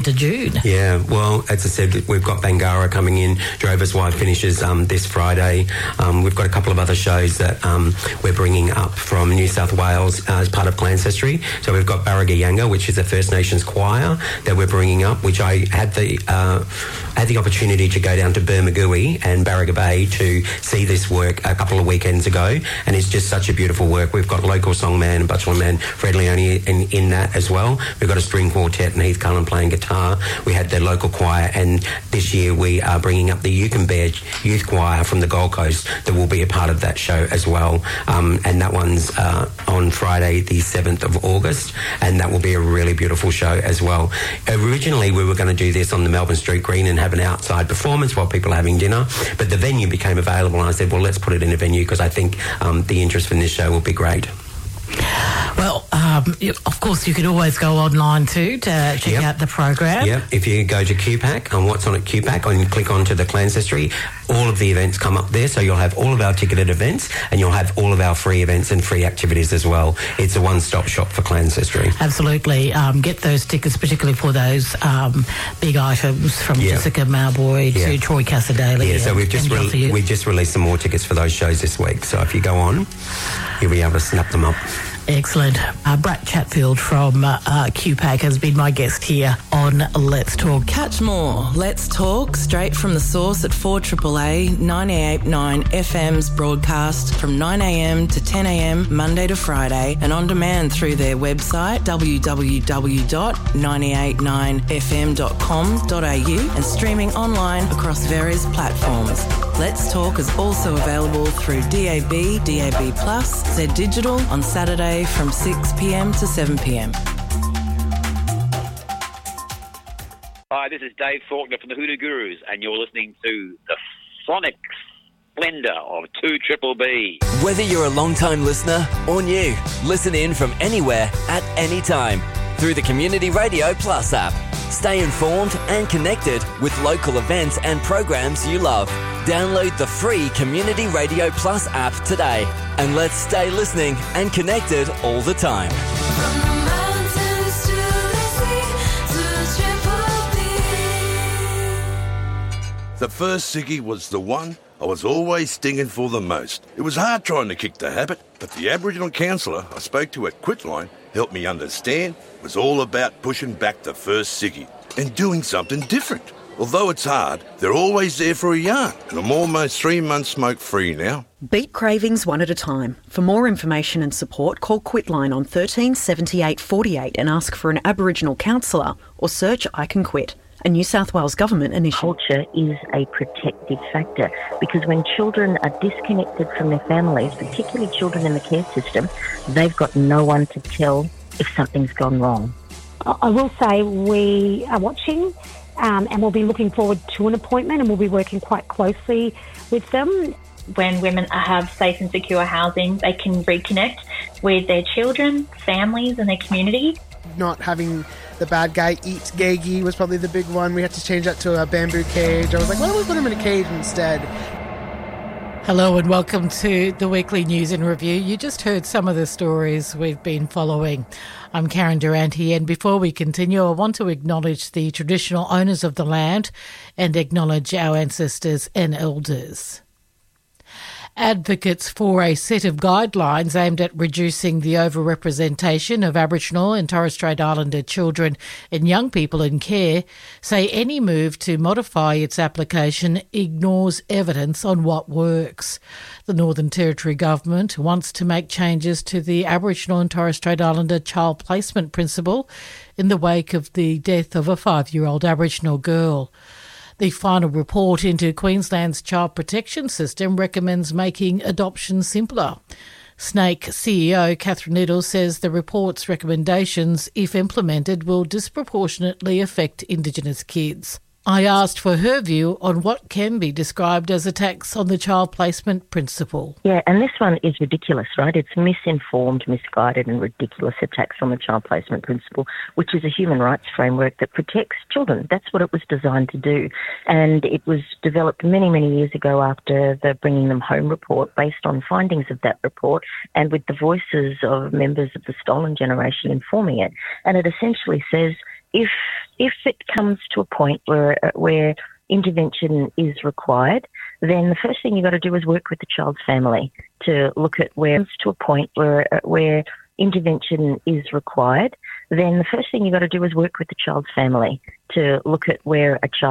to June. Yeah, well, as I said, we've got Bangara coming in. Drover's Wife finishes this Friday. We've got a couple of other shows that we're bringing up from New South Wales as part of Clancestry. So we've got Barragayanga, which is a First Nations choir that we're bringing up, which I had the opportunity to go down to Bermagui and Barraga Bay to see this work a couple of weekends ago, and it's just such a beautiful work. We've got local songman and butler man Fred Leone in that as well. We've got a string quartet and Heath Cullen playing guitar. We had the local choir, and this year we are bringing up the Yukonbear Youth Choir from the Gold Coast that will be a part of that show as well. And that one's on Friday the 7th of August, and that will be a really beautiful show as well. Originally we were going to do this on the Melbourne Street Green and have an outside performance while people are having dinner, but the venue became available and I said, well, let's put it in a venue because I think the interest in this show will be great. Well, of course, you can always go online too to check out the program. Yeah, if you go to QPAC, on what's on at QPAC, and click onto the Clancestry, all of the events come up there. So you'll have all of our ticketed events and you'll have all of our free events and free activities as well. It's a one-stop shop for Clancestry. Absolutely. Get those tickets, particularly for those big items from Jessica Mauboy to Troy Casadale. Yeah, so we've just released some more tickets for those shows this week. So if you go on, you'll be able to snap them up. Excellent. Brett Chatfield from QPAC has been my guest here on Let's Talk. Catch more Let's Talk straight from the source at 4AAA 98.9 FM's broadcast from 9am to 10am Monday to Friday and on demand through their website www.989fm.com.au and streaming online across various platforms. Let's Talk is also available through DAB, DAB+, Z Digital on Saturday from 6pm to 7pm. Hi, this is Dave Faulkner from the Hoodoo Gurus, and you're listening to the sonic splendour of 2BBB. Whether you're a long-time listener or new, listen in from anywhere at any time through the Community Radio Plus app. Stay informed and connected with local events and programs you love. Download the free Community Radio Plus app today and let's stay listening and connected all the time. From the mountains to the sea, to BBB. The first ciggy was the one I was always stinging for the most. It was hard trying to kick the habit, but the Aboriginal counsellor I spoke to at Quitline helped me understand it was all about pushing back the first ciggy and doing something different. Although it's hard, they're always there for a yarn, and I'm almost 3 months smoke-free now. Beat cravings one at a time. For more information and support, call Quitline on 13 78 48 and ask for an Aboriginal counsellor or search I Can Quit, a New South Wales government initiative. Culture is a protective factor because when children are disconnected from their families, particularly children in the care system, they've got no one to tell if something's gone wrong. I will say we are watching and we'll be looking forward to an appointment and we'll be working quite closely with them. When women have safe and secure housing, they can reconnect with their children, families and their community. Not having the bad guy eat Gaggy was probably the big one. We had to change that to a bamboo cage. I was like, why don't we put him in a cage instead? Hello and welcome to the Weekly News in Review. You just heard some of the stories we've been following. I'm Karen Durante, and before we continue, I want to acknowledge the traditional owners of the land and acknowledge our ancestors and elders. Advocates for a set of guidelines aimed at reducing the overrepresentation of Aboriginal and Torres Strait Islander children and young people in care say any move to modify its application ignores evidence on what works. The Northern Territory Government wants to make changes to the Aboriginal and Torres Strait Islander child placement principle in the wake of the death of a 5-year-old Aboriginal girl. The final report into Queensland's child protection system recommends making adoption simpler. Snake CEO Catherine Needle says the report's recommendations, if implemented, will disproportionately affect Indigenous kids. I asked for her view on what can be described as attacks on the child placement principle. Yeah, and this one is ridiculous, right? It's misinformed, misguided and ridiculous attacks on the child placement principle, which is a human rights framework that protects children. That's what it was designed to do. And it was developed many, many years ago after the Bringing Them Home report, based on findings of that report and with the voices of members of the stolen generation informing it. And it essentially says if it comes to a point where intervention is required, then the first thing you've got to do is work with the child's family to look at where it's to a point where intervention is required. Then the first thing you've got to do is work with the child's family to look at where a child